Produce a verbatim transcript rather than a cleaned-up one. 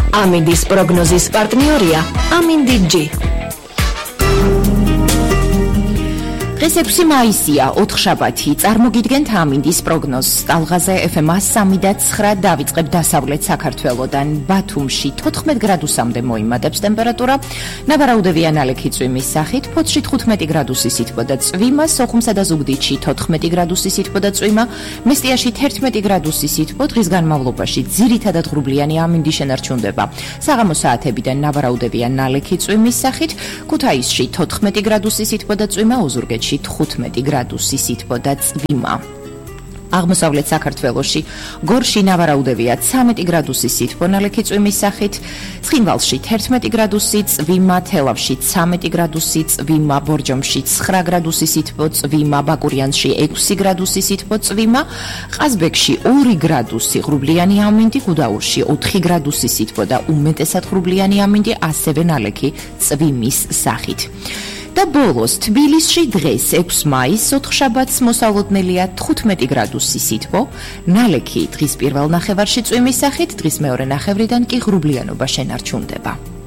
ამინდის პროგნოზის პარტნიორია ამინდი ჯი. დღეს ექვსი მაისია, ოთხშაბათი. წარმოგიდგენთ ამინდის პროგნოზს. ტალღაზე ეფ ემ სამი და ცხრა დავიწყებ დასავლეთ საქართველოდან. ბათუმში თოთხმეტ გრადუსამდე მოიმატებს ტემპერატურა. ნავარაუდევია ნალექი წვიმის სახით, ფოთში თხუთმეტი გრადუსი სითბო და წვიმა, სოხუმსა და ზუგდიდში თოთხმეტი გრადუსი სითბო და წვიმა, მესტიაში თერთმეტი გრადუსი სითბო. დღის განმავლობაში ძირითადად ღრუბლიანი ამინდი შენარჩუნდება. საღამოს საათებიდან ნავარაუდევია ნალექი წვიმის სახით, ქუთაისში თოთხმეტი გრადუსი სითბო და წვიმა, ოზურგეთში თხუთმეტი გრადუსი სითბო და წვიმა. აღმოსავლეთ საქართველოში გორში ნავარაუდევია ცამეტი გრადუსი სითბო ნალექი წვიმის სახით, ცხინვალში თერთმეტი გრადუსი წვიმა, თელავში ცამეტი გრადუსი წვიმა, ბორჯომში ცხრა გრადუსი სითბო წვიმა, ბაკურიანში ექვსი გრადუსი სითბო წვიმა, ყაზბეგში ორი გრადუსი ღრუბლიანი ამინდი, გუდაურში ოთხი გრადუსი სითბო და უმეტესად ღრუბლიანი ამინდი, ასევე ნალექი წვიმის სახით. და ბოლოს თბილისში დღეს ექვსი მაისს ოთხშაბათს მოსალოდნელია თხუთმეტი გრადუსი სითბო, ნალექი დღის პირველ ნახევარში წვიმის სახით, დღის მეორე ნახევრიდან კი ღრუბლიანობა შენარჩუნდება.